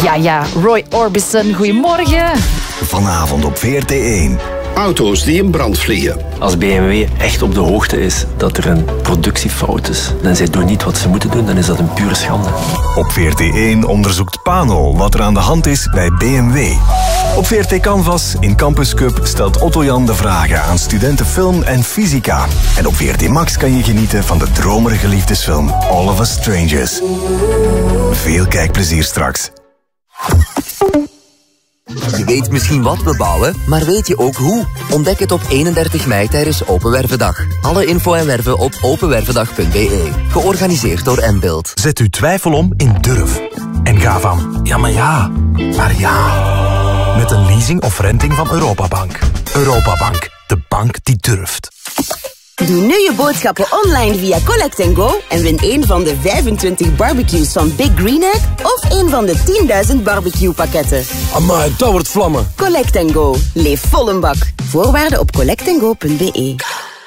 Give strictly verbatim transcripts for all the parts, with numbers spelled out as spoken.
Ja, ja, Roy Orbison, goedemorgen. Vanavond op V R T één. Auto's die in brand vliegen. Als B M W echt op de hoogte is dat er een productiefout is, dan zij doen niet wat ze moeten doen, dan is dat een pure schande. Op V R T één onderzoekt Pano wat er aan de hand is bij B M W. Op V R T Canvas in Campus Cup stelt Otto Jan de vragen aan studenten film en fysica. En op V R T Max kan je genieten van de dromerige liefdesfilm All of Us Strangers. Veel kijkplezier straks. Je weet misschien wat we bouwen, maar weet je ook hoe? Ontdek het op eenendertig mei tijdens Open Wervendag. Alle info en werven op openwervendag punt b e. Georganiseerd door N-Build. Zet uw twijfel om in durf. En ga van ja, maar ja, maar ja. Met een leasing of renting van Europabank. Europabank, de bank die durft. Doe nu je boodschappen online via Collect and Go en win een van de vijfentwintig barbecues van Big Green Egg of een van de tienduizend barbecue pakketten. Amai, dat wordt vlammen. Collect and Go. Leef vol een bak. Voorwaarden op collect and go punt b e.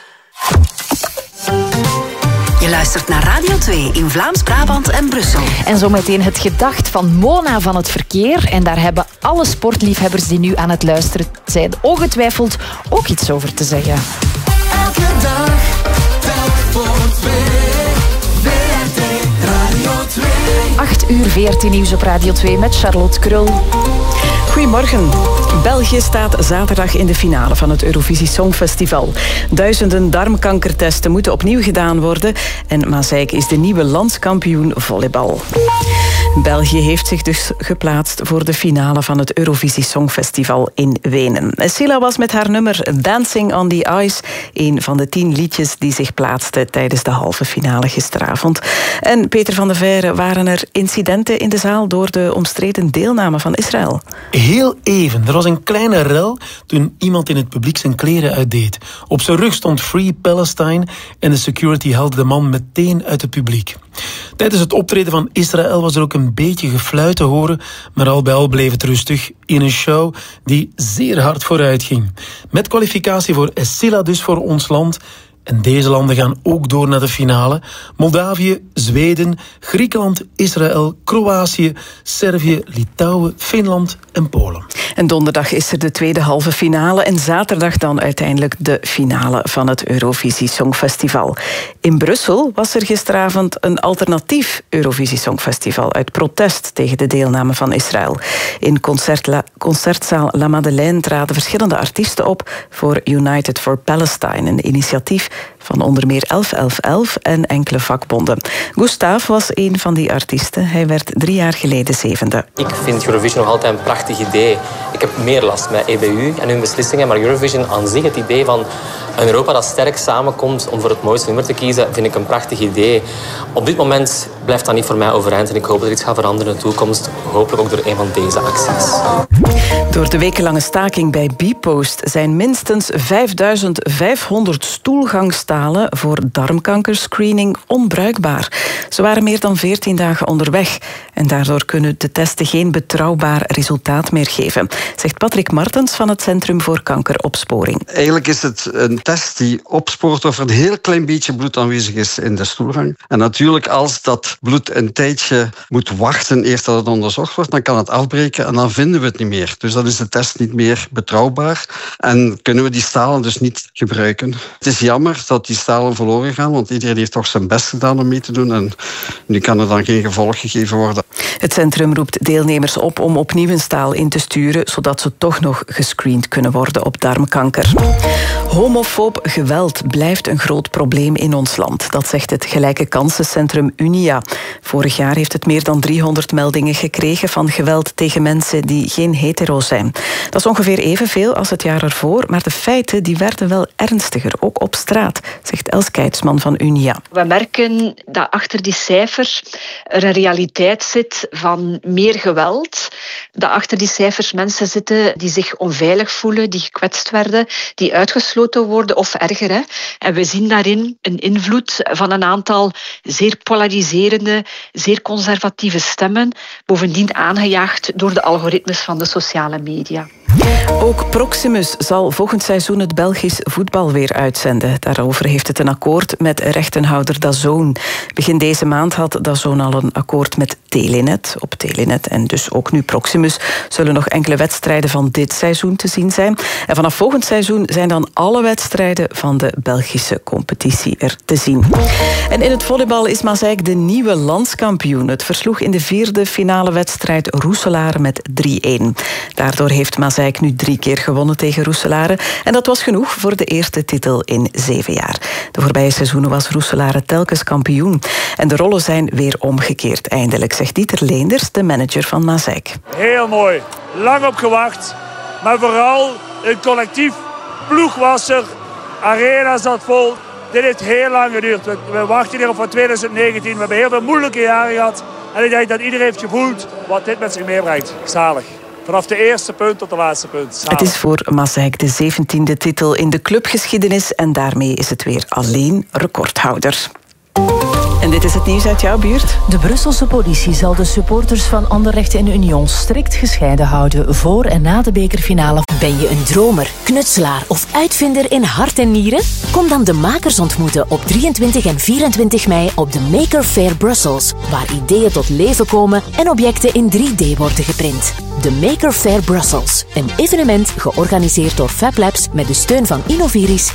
Je luistert naar Radio twee in Vlaams-Brabant en Brussel. En zometeen het gedacht van Mona van het verkeer. En daar hebben alle sportliefhebbers die nu aan het luisteren zijn ongetwijfeld ook iets over te zeggen. Elke dag, telk voor twee. V R T Radio twee. acht uur V R T Nieuws op Radio twee met Charlotte Krul. Goedemorgen. België staat zaterdag in de finale van het Eurovisie Songfestival. Duizenden darmkankertesten moeten opnieuw gedaan worden. En Maaseik is de nieuwe landskampioen volleybal. België heeft zich dus geplaatst voor de finale van het Eurovisie Songfestival in Wenen. Silla was met haar nummer Dancing on the Ice een van de tien liedjes die zich plaatsten tijdens de halve finale gisteravond. En Peter van de Veire, waren er incidenten in de zaal door de omstreden deelname van Israël? Heel even. Er was een kleine rel toen iemand in het publiek zijn kleren uitdeed. Op zijn rug stond Free Palestine en de security haalde de man meteen uit het publiek. Tijdens het optreden van Israël was er ook een beetje gefluit te horen, maar al bij al bleef het rustig in een show die zeer hard vooruit ging. Met kwalificatie voor Silla dus voor ons land. En deze landen gaan ook door naar de finale. Moldavië, Zweden, Griekenland, Israël, Kroatië, Servië, Litouwen, Finland en Polen. En donderdag is er de tweede halve finale en zaterdag dan uiteindelijk de finale van het Eurovisie Songfestival. In Brussel was er gisteravond een alternatief Eurovisie Songfestival uit protest tegen de deelname van Israël. In concert La, concertzaal La Madeleine traden verschillende artiesten op voor United for Palestine, een initiatief van onder meer elf elf elf en enkele vakbonden. Gustav was een van die artiesten. Hij werd drie jaar geleden zevende. Ik vind Eurovision nog altijd een prachtig idee. Ik heb meer last met E B U en hun beslissingen, maar Eurovision aan zich, het idee van een Europa dat sterk samenkomt om voor het mooiste nummer te kiezen, vind ik een prachtig idee. Op dit moment blijft dat niet voor mij overeind en ik hoop dat er iets gaat veranderen in de toekomst. Hopelijk ook door een van deze acties. Door de wekenlange staking bij Bpost zijn minstens vijfduizend vijfhonderd stoelgangstalen voor darmkankerscreening onbruikbaar. Ze waren meer dan veertien dagen onderweg en daardoor kunnen de testen geen betrouwbaar resultaat meer geven, zegt Patrick Martens van het Centrum voor Kankeropsporing. Eigenlijk is het een test die opspoort of er een heel klein beetje bloed aanwezig is in de stoelgang. En natuurlijk, als dat bloed een tijdje moet wachten eerst dat het onderzocht wordt, dan kan het afbreken en dan vinden we het niet meer. Dus dan is de test niet meer betrouwbaar en kunnen we die stalen dus niet gebruiken. Het is jammer dat die stalen verloren gaan, want iedereen heeft toch zijn best gedaan om mee te doen en nu kan er dan geen gevolg gegeven worden. Het centrum roept deelnemers op om opnieuw een staal in te sturen, zodat ze toch nog gescreend kunnen worden op darmkanker. Homofoob geweld blijft een groot probleem in ons land. Dat zegt het gelijke kansencentrum Unia. Vorig jaar heeft het meer dan driehonderd meldingen gekregen van geweld tegen mensen die geen hetero zijn. Dat is ongeveer evenveel als het jaar ervoor, maar de feiten die werden wel ernstiger, ook op straat, zegt Els Keitsman van Unia. We merken dat achter die cijfers er een realiteit zit van meer geweld. Dat achter die cijfers mensen zitten die zich onveilig voelen, die gekwetst werden, die uitgesloten worden of erger. Hè. En we zien daarin een invloed van een aantal zeer polariserende, zeer conservatieve stemmen, bovendien aangejaagd door de algoritmes van de sociale media. Ook Proximus zal volgend seizoen het Belgisch voetbal weer uitzenden. Daarover heeft het een akkoord met rechtenhouder DAZN. Begin deze maand had DAZN al een akkoord met Telenet. Op Telenet en dus ook nu Proximus zullen nog enkele wedstrijden van dit seizoen te zien zijn. En vanaf volgend seizoen zijn dan alle wedstrijden van de Belgische competitie er te zien. En in het volleybal is Maaseik de nieuwe landskampioen. Het versloeg in de vierde finale wedstrijd Roeselare met drie-een. Daardoor heeft Maaseik nu drie keer gewonnen tegen Roeselare. En dat was genoeg voor de eerste titel in zeven jaar. De voorbije seizoenen was Roeselare telkens kampioen. En de rollen zijn weer omgekeerd eindelijk, zegt Dieter Leenders, de manager van Maaseik. Heel mooi. Lang op gewacht. Maar vooral een collectief ploeg was er. Arena zat vol. Dit heeft heel lang geduurd. We, we wachten hier op voor twintig negentien. We hebben heel veel moeilijke jaren gehad. En ik denk dat iedereen heeft gevoeld wat dit met zich meebrengt. Zalig. Vanaf de eerste punt tot de laatste punt. Zalig. Het is voor Maaseik de zeventiende titel in de clubgeschiedenis. En daarmee is het weer alleen recordhouder. En dit is het nieuws uit jouw buurt. De Brusselse politie zal de supporters van Anderlecht en Union strikt gescheiden houden voor en na de bekerfinale. Ben je een dromer, knutselaar of uitvinder in hart en nieren? Kom dan de makers ontmoeten op drieëntwintig en vierentwintig mei op de Maker Fair Brussels, waar ideeën tot leven komen en objecten in drie D worden geprint. De Maker Fair Brussels, een evenement georganiseerd door Fab Labs met de steun van Innoviris